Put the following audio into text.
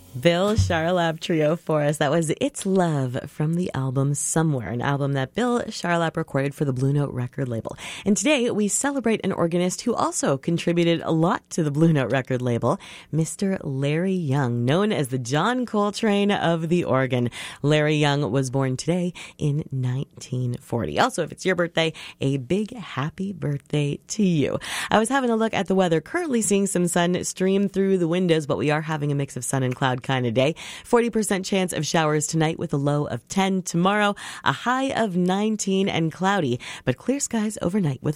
Bill Charlap Trio for us. That was It's Love from the album Somewhere, an album that Bill Charlap recorded for the Blue Note record label. And today we celebrate an organist who also contributed a lot to the Blue Note record label, Mr. Larry Young, known as the John Coltrane of the organ. Larry Young was born today in 1940. Also, if it's your birthday, a big happy birthday to you. I was having a look at the weather, currently seeing some sun stream through the windows, but we are having a mix of sun and cloud kind of day. 40% chance of showers tonight with a low of 10. Tomorrow, a high of 19 and cloudy, but clear skies overnight with